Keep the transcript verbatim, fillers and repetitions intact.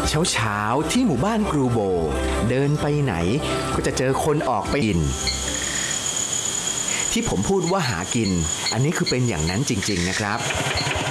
เช้าเช้าที่หมู่บ้านกรูโบเดินไปไหนก็จะเจอคนออกไปกินที่ผมพูดว่าหากินอันนี้คือเป็นอย่างนั้นจริงๆนะครับ